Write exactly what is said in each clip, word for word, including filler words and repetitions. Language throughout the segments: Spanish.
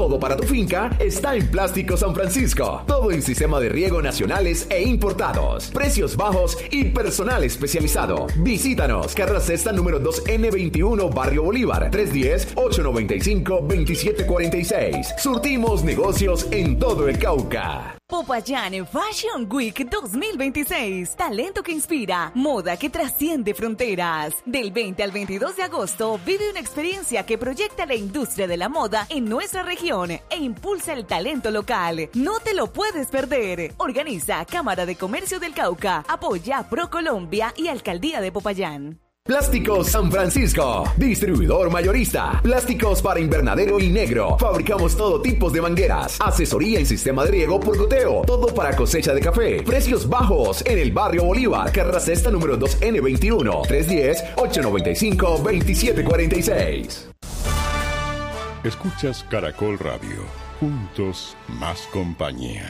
Todo para tu finca está en Plásticos San Francisco. Todo en sistema de riego nacionales e importados. Precios bajos y personal especializado. Visítanos, Carrera Sexta número dos N veintiuno, Barrio Bolívar, tres uno cero, ocho nueve cinco, dos siete cuatro seis. Surtimos negocios en todo el Cauca. Popayán Fashion Week dos mil veintiséis. Talento que inspira, moda que trasciende fronteras. Del veinte al veintidós de agosto, vive una experiencia que proyecta la industria de la moda en nuestra región e impulsa el talento local. No te lo puedes perder. Organiza Cámara de Comercio del Cauca, apoya ProColombia y Alcaldía de Popayán. Plásticos San Francisco, distribuidor mayorista, plásticos para invernadero y negro. Fabricamos todo tipo de mangueras, asesoría en sistema de riego por goteo, todo para cosecha de café. Precios bajos en el Barrio Bolívar, Carrera Sexta número dos N veintiuno, tres uno cero, ocho nueve cinco, dos siete cuatro seis. Escuchas Caracol Radio, juntos más compañía.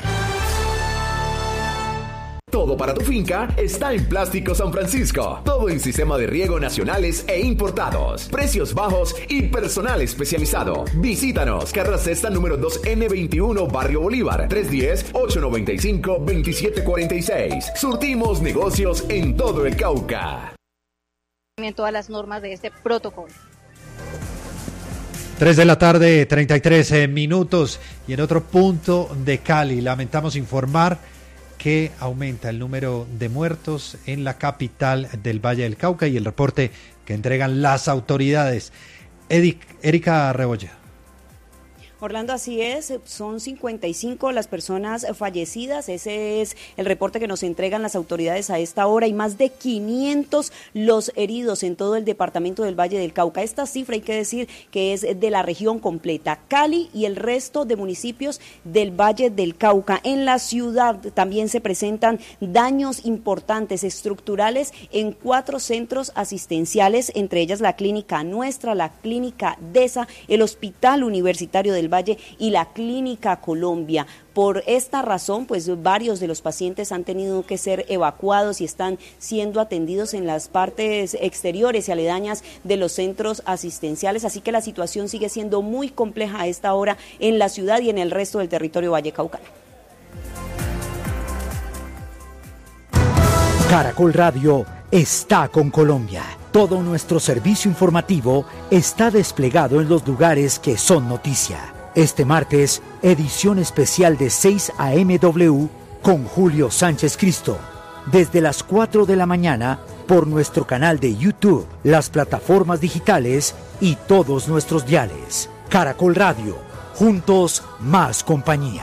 Todo para tu finca está en Plásticos San Francisco. Todo en sistema de riego nacionales e importados. Precios bajos y personal especializado. Visítanos, Carrera Sexta número dos N veintiuno, Barrio Bolívar, tres uno cero, ocho nueve cinco, dos siete cuatro seis. Surtimos negocios en todo el Cauca. En todas las normas de este protocolo. tres de la tarde, treinta y tres minutos. Y en otro punto de Cali, lamentamos informar que aumenta el número de muertos en la capital del Valle del Cauca y el reporte que entregan las autoridades. Edic, Erika Rebolledo. Orlando, así es, son cincuenta y cinco las personas fallecidas, ese es el reporte que nos entregan las autoridades a esta hora, y más de quinientos los heridos en todo el departamento del Valle del Cauca. Esta cifra hay que decir que es de la región completa, Cali y el resto de municipios del Valle del Cauca. En la ciudad también se presentan daños importantes estructurales en cuatro centros asistenciales, entre ellas la Clínica Nuestra, la Clínica DESA, el Hospital Universitario del Valle y la Clínica Colombia. Por esta razón, pues varios de los pacientes han tenido que ser evacuados y están siendo atendidos en las partes exteriores y aledañas de los centros asistenciales, así que la situación sigue siendo muy compleja a esta hora en la ciudad y en el resto del territorio vallecaucano. Caracol Radio está con Colombia. Todo nuestro servicio informativo está desplegado en los lugares que son noticia. Este martes, edición especial de seis A M W con Julio Sánchez Cristo. Desde las cuatro de la mañana por nuestro canal de YouTube, las plataformas digitales y todos nuestros diales. Caracol Radio, juntos más compañía.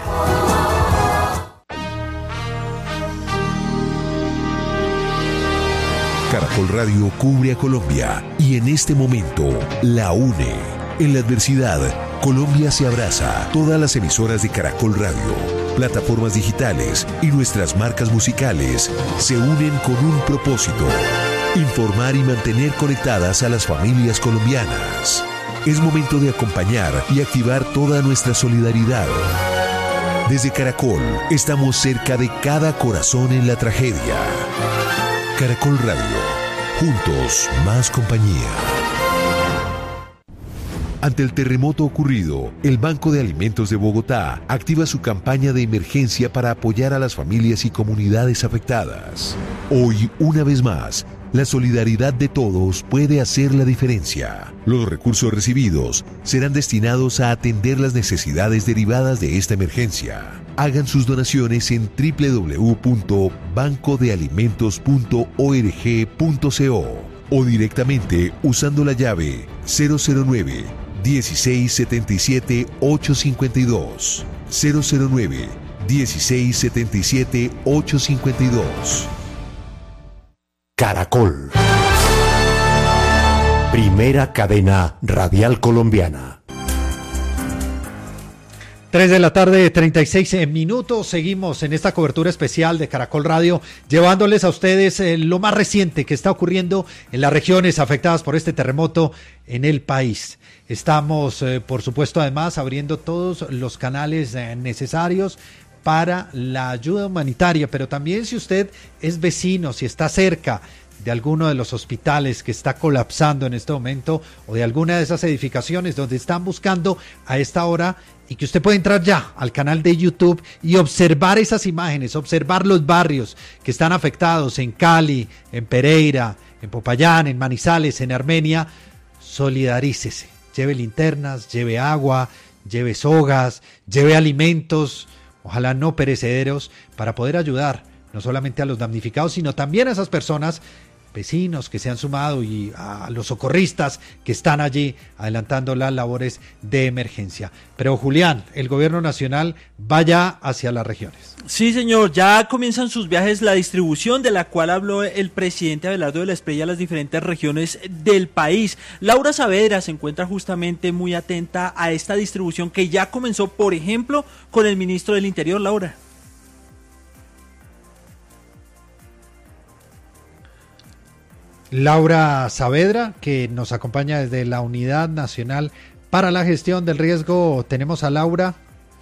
Caracol Radio cubre a Colombia y en este momento la une. En la adversidad, Colombia se abraza. Todas las emisoras de Caracol Radio, plataformas digitales y nuestras marcas musicales se unen con un propósito: informar y mantener conectadas a las familias colombianas. Es momento de acompañar y activar toda nuestra solidaridad. Desde Caracol, estamos cerca de cada corazón en la tragedia. Caracol Radio, juntos más compañía. Ante el terremoto ocurrido, el Banco de Alimentos de Bogotá activa su campaña de emergencia para apoyar a las familias y comunidades afectadas. Hoy, una vez más, la solidaridad de todos puede hacer la diferencia. Los recursos recibidos serán destinados a atender las necesidades derivadas de esta emergencia. Hagan sus donaciones en doble u doble u doble u punto banco de alimentos punto org punto co o directamente usando la llave cero cero nueve, dieciséis setenta y siete, ochocientos cincuenta y dos. cero cero nueve, dieciséis setenta y siete, ochocientos cincuenta y dos. Caracol. Primera cadena radial colombiana. tres de la tarde, treinta y seis minutos. Seguimos en esta cobertura especial de Caracol Radio, llevándoles a ustedes eh, lo más reciente que está ocurriendo en las regiones afectadas por este terremoto en el país. Estamos, eh, por supuesto, además, abriendo todos los canales eh, necesarios para la ayuda humanitaria, pero también si usted es vecino, si está cerca de alguno de los hospitales que está colapsando en este momento o de alguna de esas edificaciones donde están buscando a esta hora y que usted puede entrar ya al canal de YouTube y observar esas imágenes, observar los barrios que están afectados en Cali, en Pereira, en Popayán, en Manizales, en Armenia. Solidarícese, lleve linternas, lleve agua, lleve sogas, lleve alimentos, ojalá no perecederos, para poder ayudar no solamente a los damnificados, sino también a esas personas, vecinos que se han sumado y a los socorristas que están allí adelantando las labores de emergencia. Pero Julián, el gobierno nacional va ya hacia las regiones. Sí, señor, ya comienzan sus viajes, la distribución de la cual habló el presidente Abelardo de la Espriella a las diferentes regiones del país. Laura Saavedra se encuentra justamente muy atenta a esta distribución que ya comenzó, por ejemplo, con el ministro del Interior. Laura. Laura Saavedra, que nos acompaña desde la Unidad Nacional para la Gestión del Riesgo. Tenemos a Laura.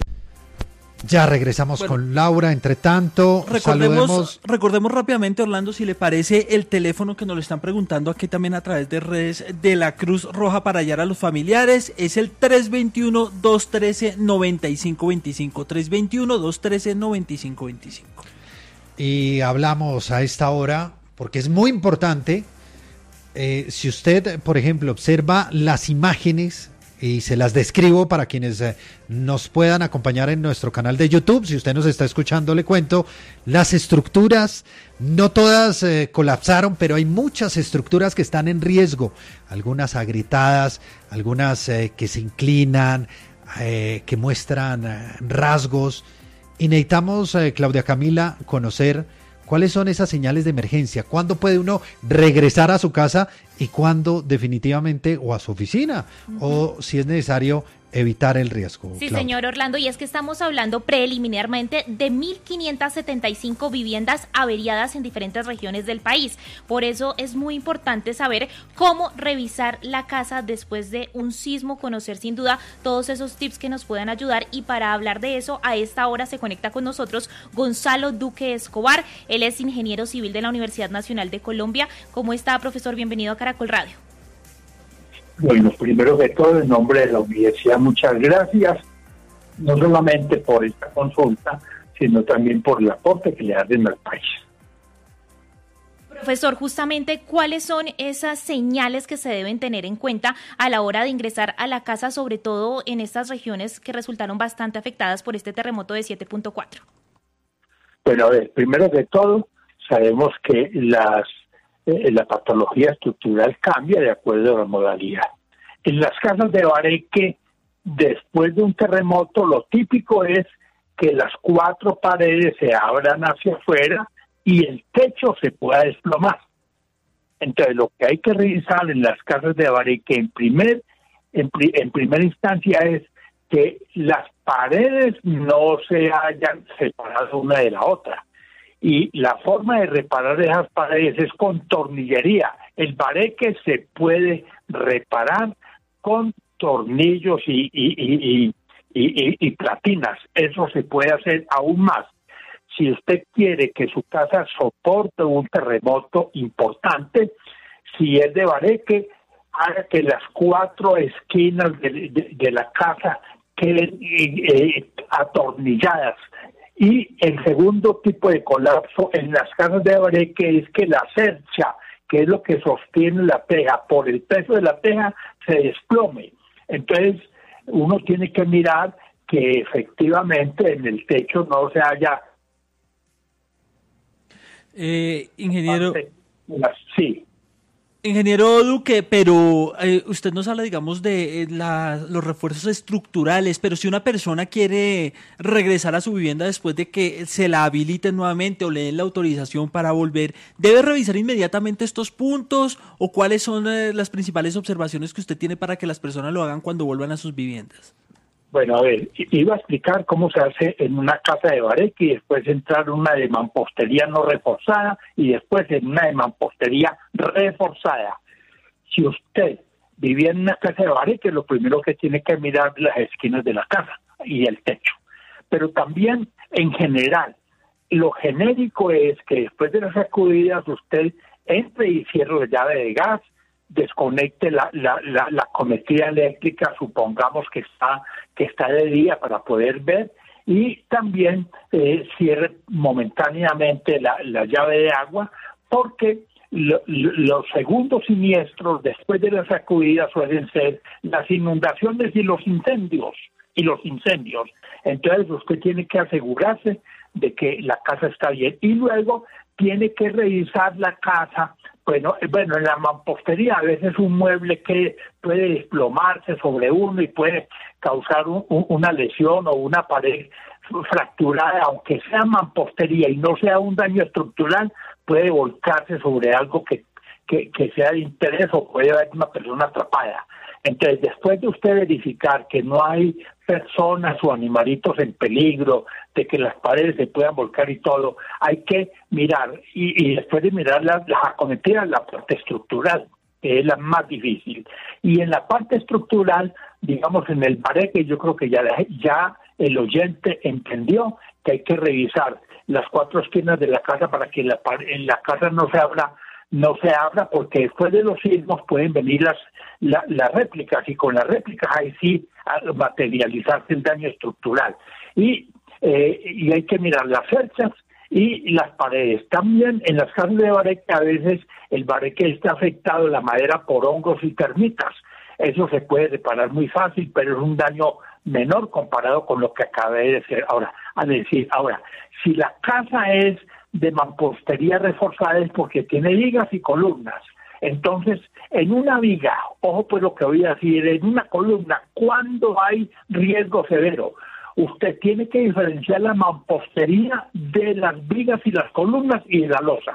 Ya regresamos bueno, con Laura. Entre tanto, recordemos, saludemos... recordemos rápidamente, Orlando, si le parece, el teléfono que nos lo están preguntando aquí también a través de redes de la Cruz Roja para hallar a los familiares. Es el tres dos uno, dos uno tres, nueve cinco dos cinco. tres dos uno, dos uno tres, nueve cinco dos cinco. Y hablamos a esta hora, porque es muy importante. Eh, si usted, por ejemplo, observa las imágenes y se las describo para quienes eh, nos puedan acompañar en nuestro canal de YouTube, si usted nos está escuchando, le cuento, las estructuras, no todas eh, colapsaron, pero hay muchas estructuras que están en riesgo, algunas agrietadas, algunas eh, que se inclinan, eh, que muestran eh, rasgos, y necesitamos, eh, Claudia Camila, conocer ¿cuáles son esas señales de emergencia? ¿Cuándo puede uno regresar a su casa y cuándo definitivamente o a su oficina? Uh-huh. O si es necesario evitar el riesgo. Sí, Claudia. Señor Orlando, y es que estamos hablando preliminarmente de mil quinientas setenta y cinco viviendas averiadas en diferentes regiones del país. Por eso es muy importante saber cómo revisar la casa después de un sismo, conocer sin duda todos esos tips que nos puedan ayudar. Y para hablar de eso, a esta hora se conecta con nosotros Gonzalo Duque Escobar. Él es ingeniero civil de la Universidad Nacional de Colombia. ¿Cómo está, profesor? Bienvenido a Caracol Radio. Bueno, primero que todo, en nombre de la universidad, muchas gracias, no solamente por esta consulta, sino también por el aporte que le hacen al país. Profesor, justamente, ¿cuáles son esas señales que se deben tener en cuenta a la hora de ingresar a la casa, sobre todo en estas regiones que resultaron bastante afectadas por este terremoto de siete punto cuatro? Bueno, a ver, primero que todo, sabemos que las la patología estructural cambia de acuerdo a la modalidad. En las casas de bareque, después de un terremoto, lo típico es que las cuatro paredes se abran hacia afuera y el techo se pueda desplomar. Entonces, lo que hay que revisar en las casas de bareque en primer en, pri, en primera instancia es que las paredes no se hayan separado una de la otra. Y la forma de reparar esas paredes es con tornillería. El bareque se puede reparar con tornillos y, y, y, y, y, y platinas. Eso se puede hacer aún más. Si usted quiere que su casa soporte un terremoto importante, si es de bareque, haga que las cuatro esquinas de, de, de la casa queden eh, atornilladas. Y el segundo tipo de colapso en las casas de bareque es que la cercha, que es lo que sostiene la teja, por el peso de la teja se desplome. Entonces, uno tiene que mirar que efectivamente en el techo no se haya... Eh, ingeniero... Sí. Ingeniero Duque, pero eh, usted nos habla, digamos, de eh, la, los refuerzos estructurales, pero si una persona quiere regresar a su vivienda después de que se la habiliten nuevamente o le den la autorización para volver, ¿debe revisar inmediatamente estos puntos o cuáles son eh, las principales observaciones que usted tiene para que las personas lo hagan cuando vuelvan a sus viviendas? Bueno, a ver, iba a explicar cómo se hace en una casa de bareque y después entrar en una de mampostería no reforzada y después en una de mampostería reforzada. Si usted vivía en una casa de bareque, lo primero que tiene que mirar las esquinas de la casa y el techo. Pero también, en general, lo genérico es que después de las sacudidas usted entre y cierre la llave de gas, desconecte la, la, la, la conectividad eléctrica, supongamos que está, que está de día para poder ver, y también eh, cierre momentáneamente la, la llave de agua, porque lo, lo, los segundos siniestros después de las sacudidas suelen ser las inundaciones y los incendios, y los incendios. Entonces usted tiene que asegurarse de que la casa está bien, y luego tiene que revisar la casa. Bueno, bueno, en la mampostería a veces un mueble que puede desplomarse sobre uno y puede causar un, un, una lesión o una pared fracturada, aunque sea mampostería y no sea un daño estructural, puede volcarse sobre algo que, que, que sea de interés o puede haber una persona atrapada. Entonces, después de usted verificar que no hay personas o animalitos en peligro, de que las paredes se puedan volcar y todo, hay que mirar, y, y después de mirar las, las acometidas, la parte estructural, que es la más difícil. Y en la parte estructural, digamos, en el bareque, yo creo que ya, ya el oyente entendió que hay que revisar las cuatro esquinas de la casa para que la, en la casa no se abra, no se abra, porque después de los sismos pueden venir las, la, las réplicas, y con las réplicas ahí sí materializarse el daño estructural. Y, eh, y hay que mirar las cercas y las paredes. También en las casas de bareque a veces el bareque está afectado, la madera, por hongos y termitas. Eso se puede reparar muy fácil, pero es un daño menor comparado con lo que acabé de decir ahora. A decir, ahora, si la casa es de mampostería reforzada es porque tiene vigas y columnas. Entonces, en una viga, ojo pues lo que voy a decir, en una columna, ¿cuándo hay riesgo severo? Usted tiene que diferenciar la mampostería de las vigas y las columnas y de la losa.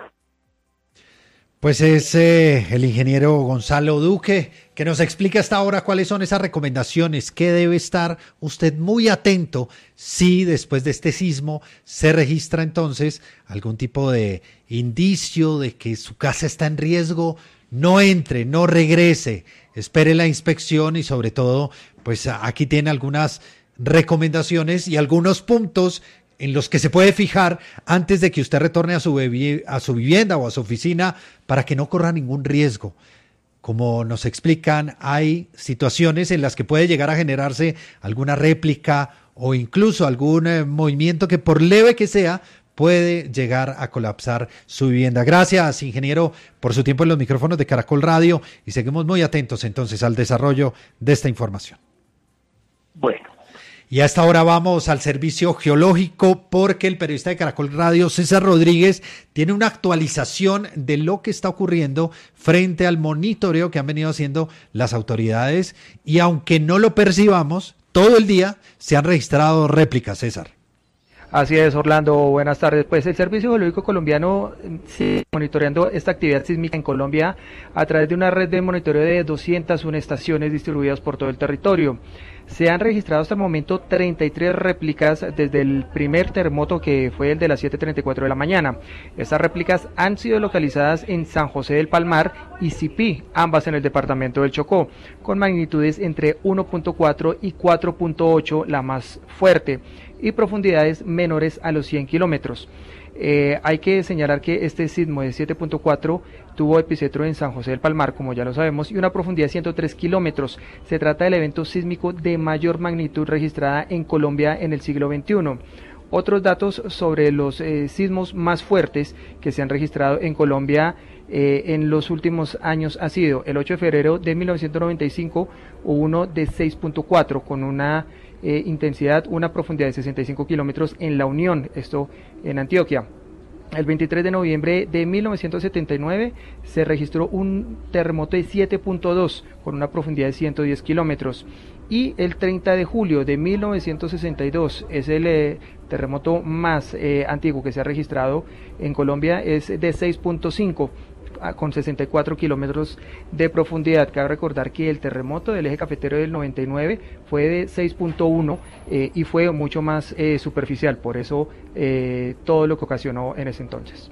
Pues es eh, el ingeniero Gonzalo Duque, que nos explica hasta ahora cuáles son esas recomendaciones, que debe estar usted muy atento si después de este sismo se registra entonces algún tipo de indicio de que su casa está en riesgo. No entre, no regrese, espere la inspección y sobre todo, pues aquí tiene algunas recomendaciones y algunos puntos en los que se puede fijar antes de que usted retorne a su, a su vivienda o a su oficina para que no corra ningún riesgo. Como nos explican, hay situaciones en las que puede llegar a generarse alguna réplica o incluso algún eh, movimiento que, por leve que sea, puede llegar a colapsar su vivienda. Gracias, ingeniero, por su tiempo en los micrófonos de Caracol Radio, y seguimos muy atentos entonces al desarrollo de esta información. Bueno. Y hasta ahora vamos al servicio geológico, porque el periodista de Caracol Radio, César Rodríguez, tiene una actualización de lo que está ocurriendo frente al monitoreo que han venido haciendo las autoridades, y aunque no lo percibamos, todo el día se han registrado réplicas, César. Así es, Orlando, buenas tardes. Pues el Servicio Geológico Colombiano sigue monitoreando esta actividad sísmica en Colombia a través de una red de monitoreo de doscientas una estaciones distribuidas por todo el territorio. Se han registrado hasta el momento treinta y tres réplicas desde el primer terremoto, que fue el de las siete treinta y cuatro de la mañana. Estas réplicas han sido localizadas en San José del Palmar y Sipí, ambas en el departamento del Chocó, con magnitudes entre uno punto cuatro y cuatro punto ocho, la más fuerte, y profundidades menores a los cien kilómetros. Eh, hay que señalar que este sismo de siete punto cuatro tuvo epicentro en San José del Palmar, como ya lo sabemos, y una profundidad de ciento tres kilómetros. Se trata del evento sísmico de mayor magnitud registrada en Colombia en el siglo veintiuno. Otros datos sobre los eh, sismos más fuertes que se han registrado en Colombia eh, en los últimos años ha sido el ocho de febrero de mil novecientos noventa y cinco, hubo uno de seis punto cuatro con una eh, intensidad, una profundidad de sesenta y cinco kilómetros en La Unión, esto en Antioquia. El veintitrés de noviembre de mil novecientos setenta y nueve se registró un terremoto de siete punto dos con una profundidad de ciento diez kilómetros. Y el treinta de julio de mil novecientos sesenta y dos es el eh, terremoto más eh, antiguo que se ha registrado en Colombia, es de seis punto cinco con sesenta y cuatro kilómetros de profundidad. Cabe recordar que el terremoto del eje cafetero del noventa y nueve fue de seis punto uno eh, y fue mucho más eh, superficial, por eso eh, todo lo que ocasionó en ese entonces.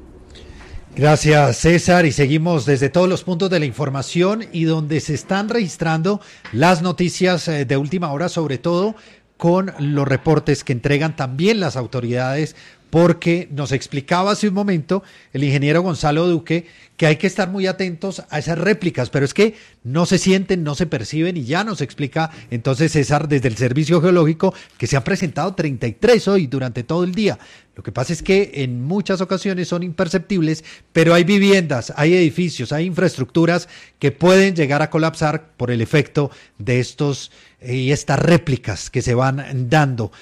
Gracias, César, y seguimos desde todos los puntos de la información y donde se están registrando las noticias de última hora, sobre todo con los reportes que entregan también las autoridades porque nos explicaba hace un momento el ingeniero Gonzalo Duque que hay que estar muy atentos a esas réplicas, pero es que no se sienten, no se perciben, y ya nos explica entonces César desde el Servicio Geológico que se han presentado treinta y tres hoy durante todo el día. Lo que pasa es que en muchas ocasiones son imperceptibles, pero hay viviendas, hay edificios, hay infraestructuras que pueden llegar a colapsar por el efecto de estos y eh, estas réplicas que se van dando.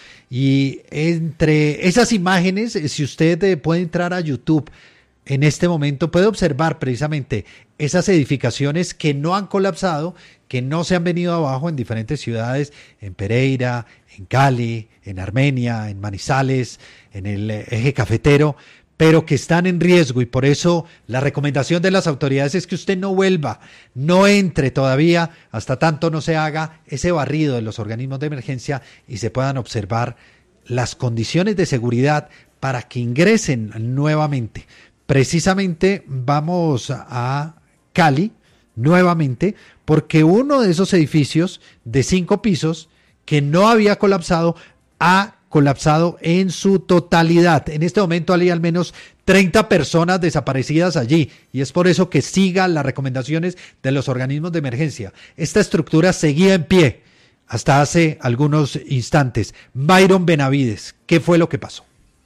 Y entre esas imágenes, si usted eh, puede entrar a YouTube en este momento, puede observar precisamente esas edificaciones que no han colapsado, que no se han venido abajo en diferentes ciudades, en Pereira, en Cali, en Armenia, en Manizales, en el eje cafetero, pero que están en riesgo, y por eso la recomendación de las autoridades es que usted no vuelva, no entre todavía hasta tanto no se haga ese barrido de los organismos de emergencia y se puedan observar las condiciones de seguridad para que ingresen nuevamente. Precisamente vamos a Cali nuevamente porque uno de esos edificios de cinco pisos que no había colapsado ha colapsado en su totalidad. En este momento hay al menos treinta personas desaparecidas allí, y es por eso que sigan las recomendaciones de los organismos de emergencia. Esta estructura seguía en pie hasta hace algunos instantes. Byron Benavides, ¿qué fue lo que pasó?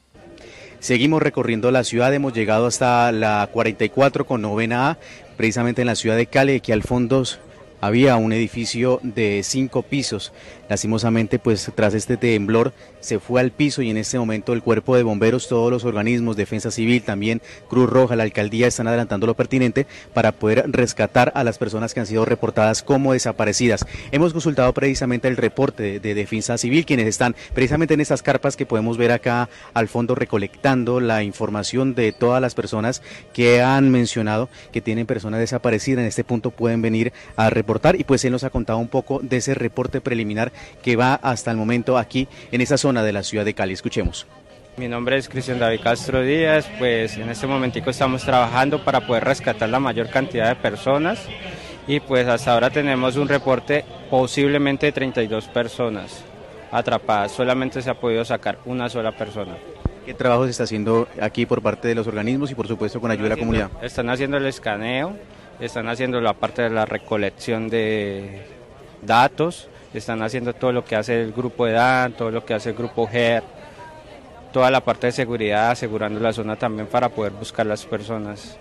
Seguimos recorriendo la ciudad, hemos llegado hasta la cuarenta y cuatro con novena A, precisamente en la ciudad de Cali. Aquí al fondo había un edificio de cinco pisos. Lastimosamente, pues tras este temblor se fue al piso, y en este momento el cuerpo de bomberos, todos los organismos, Defensa Civil, también Cruz Roja, la alcaldía, están adelantando lo pertinente para poder rescatar a las personas que han sido reportadas como desaparecidas. Hemos consultado precisamente el reporte de, de Defensa Civil, quienes están precisamente en estas carpas que podemos ver acá al fondo, recolectando la información de todas las personas que han mencionado que tienen personas desaparecidas. En este punto pueden venir a reportar, y pues él nos ha contado un poco de ese reporte preliminar que va hasta el momento aquí en esa zona de la ciudad de Cali. Escuchemos. Mi nombre es Cristian David Castro Díaz, pues en este momentico estamos trabajando para poder rescatar la mayor cantidad de personas, y pues hasta ahora tenemos un reporte posiblemente de treinta y dos personas atrapadas. Solamente se ha podido sacar una sola persona. ¿Qué trabajo se está haciendo aquí por parte de los organismos y por supuesto con ayuda de la comunidad? Están haciendo el escaneo, están haciendo la parte de la recolección de datos, están haciendo todo lo que hace el grupo E D A N, todo lo que hace el grupo G E R, toda la parte de seguridad, asegurando la zona también para poder buscar las personas.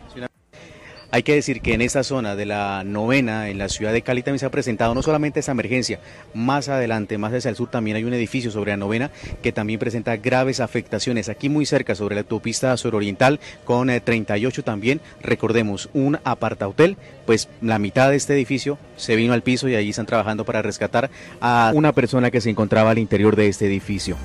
Hay que decir que en esta zona de la novena, en la ciudad de Cali, también se ha presentado no solamente esta emergencia, más adelante, más hacia el sur, también hay un edificio sobre la novena que también presenta graves afectaciones. Aquí muy cerca, sobre la autopista suroriental, con eh, treinta y ocho también, recordemos, un apartahotel, pues la mitad de este edificio se vino al piso, y allí están trabajando para rescatar a una persona que se encontraba al interior de este edificio.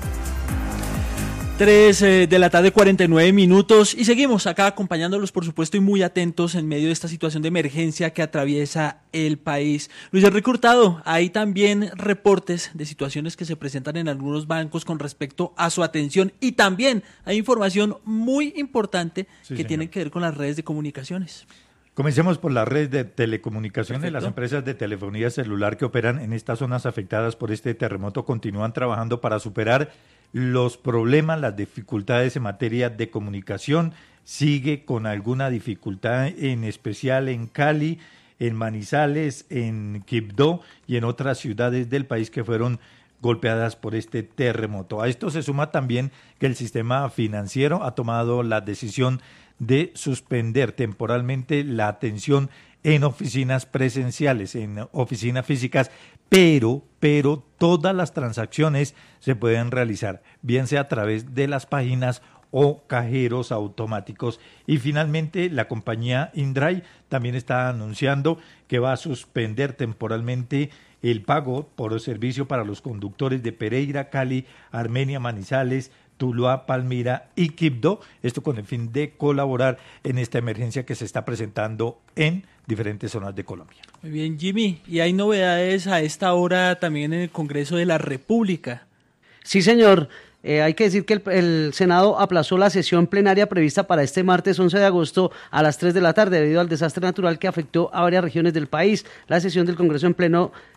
tres eh, de la tarde, cuarenta y nueve minutos, y seguimos acá acompañándolos, por supuesto, y muy atentos en medio de esta situación de emergencia que atraviesa el país. Luis Enrique Hurtado, hay también reportes de situaciones que se presentan en algunos bancos con respecto a su atención, y también hay información muy importante sí, que señor. tiene que ver con las redes de comunicaciones. Comencemos por la red de telecomunicaciones. Perfecto. Las empresas de telefonía celular que operan en estas zonas afectadas por este terremoto continúan trabajando para superar los problemas, las dificultades en materia de comunicación. Sigue con alguna dificultad, en especial en Cali, en Manizales, en Quibdó y en otras ciudades del país que fueron golpeadas por este terremoto. A esto se suma también que el sistema financiero ha tomado la decisión de suspender temporalmente la atención en oficinas presenciales, en oficinas físicas, pero, pero todas las transacciones se pueden realizar, bien sea a través de las páginas o cajeros automáticos. Y finalmente, la compañía Indray también está anunciando que va a suspender temporalmente el pago por servicio para los conductores de Pereira, Cali, Armenia, Manizales, Tuluá, Palmira y Quibdó, esto con el fin de colaborar en esta emergencia que se está presentando en diferentes zonas de Colombia. Muy bien, Jimmy, y hay novedades a esta hora también en el Congreso de la República. Sí, señor. Eh, hay que decir que el, el Senado aplazó la sesión plenaria prevista para este martes once de agosto a las tres de la tarde debido al desastre natural que afectó a varias regiones del país. La sesión del Congreso en pleno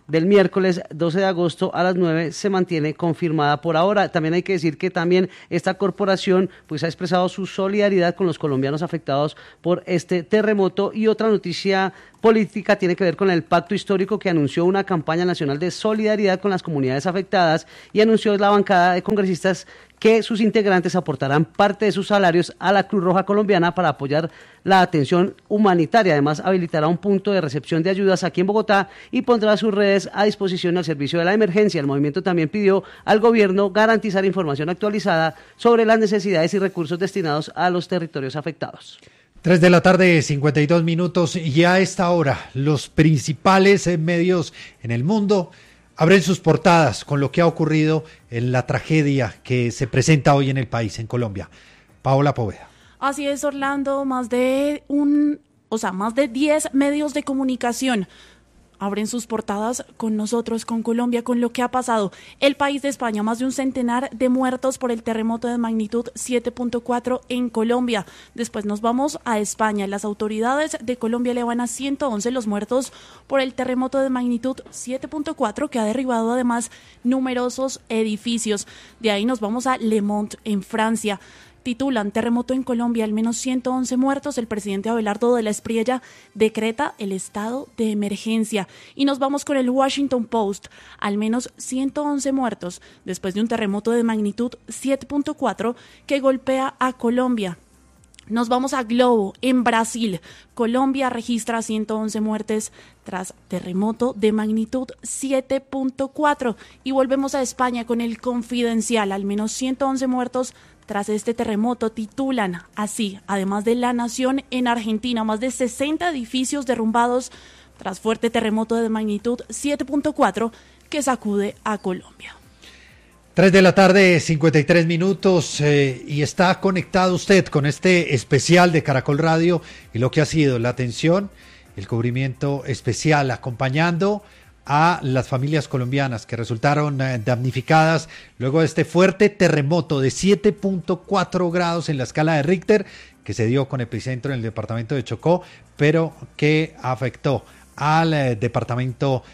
del miércoles doce de agosto a las nueve se mantiene confirmada por ahora. También hay que decir que también esta corporación pues ha expresado su solidaridad con los colombianos afectados por este terremoto. Y otra noticia política tiene que ver con el pacto histórico que anunció una campaña nacional de solidaridad con las comunidades afectadas y anunció la bancada de congresistas que sus integrantes aportarán parte de sus salarios a la Cruz Roja Colombiana para apoyar la atención humanitaria. Además, habilitará un punto de recepción de ayudas aquí en Bogotá y pondrá sus redes a disposición al servicio de la emergencia. El movimiento también pidió al gobierno garantizar información actualizada sobre las necesidades y recursos destinados a los territorios afectados. Tres de la tarde, cincuenta y dos minutos, y a esta hora los principales medios en el mundo abren sus portadas con lo que ha ocurrido en la tragedia que se presenta hoy en el país, en Colombia. Paola Poveda. Así es, Orlando, más de un, o sea, más de diez medios de comunicación abren sus portadas con nosotros, con Colombia, con lo que ha pasado. El país de España, más de un centenar de muertos por el terremoto de magnitud siete punto cuatro en Colombia. Después nos vamos a España. Las autoridades de Colombia elevan a ciento once los muertos por el terremoto de magnitud siete punto cuatro que ha derribado además numerosos edificios. De ahí nos vamos a Le Monde, en Francia. Titulan: terremoto en Colombia, al menos ciento once muertos. El presidente Abelardo de la Espriella decreta el estado de emergencia. Y nos vamos con el Washington Post: al menos ciento once muertos después de un terremoto de magnitud siete punto cuatro que golpea a Colombia. Nos vamos a Globo, en Brasil. Colombia registra ciento once muertes tras terremoto de magnitud siete punto cuatro. Y volvemos a España con el Confidencial: al menos ciento once muertos tras este terremoto. Titulan así: además de La Nación, en Argentina, más de sesenta edificios derrumbados tras fuerte terremoto de magnitud siete punto cuatro que sacude a Colombia. Tres de la tarde, cincuenta y tres minutos, eh, y está conectado usted con este especial de Caracol Radio y lo que ha sido la atención, el cubrimiento especial, acompañando a las familias colombianas que resultaron eh, damnificadas luego de este fuerte terremoto de siete punto cuatro grados en la escala de Richter que se dio con epicentro en el departamento de Chocó, pero que afectó al eh, departamento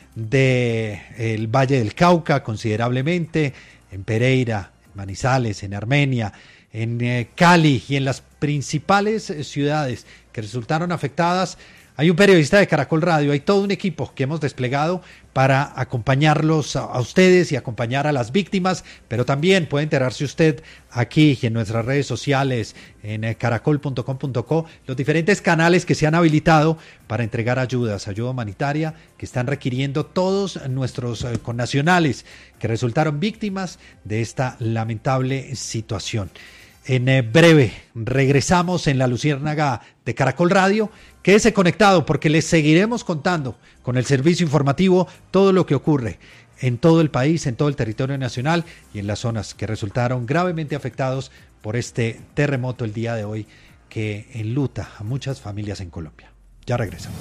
del de, Valle del Cauca considerablemente, en Pereira, en Manizales, en Armenia, en eh, Cali y en las principales eh, ciudades que resultaron afectadas. Hay un periodista de Caracol Radio, hay todo un equipo que hemos desplegado para acompañarlos a, a ustedes y acompañar a las víctimas, pero también puede enterarse usted aquí en nuestras redes sociales, en eh, caracol punto com punto co, los diferentes canales que se han habilitado para entregar ayudas, ayuda humanitaria que están requiriendo todos nuestros eh, connacionales que resultaron víctimas de esta lamentable situación. En eh, breve regresamos en la Luciérnaga de Caracol Radio. Quédese conectado porque les seguiremos contando con el servicio informativo todo lo que ocurre en todo el país, en todo el territorio nacional y en las zonas que resultaron gravemente afectados por este terremoto el día de hoy que enluta a muchas familias en Colombia. Ya regresamos.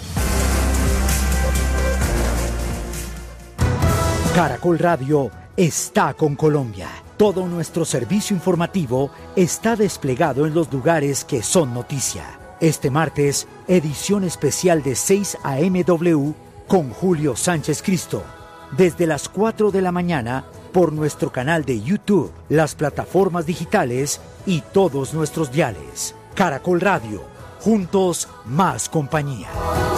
Caracol Radio está con Colombia. Todo nuestro servicio informativo está desplegado en los lugares que son noticia. Este martes, edición especial de seis A M W con Julio Sánchez Cristo. Desde las cuatro de la mañana por nuestro canal de YouTube, las plataformas digitales y todos nuestros diales. Caracol Radio, juntos más compañía.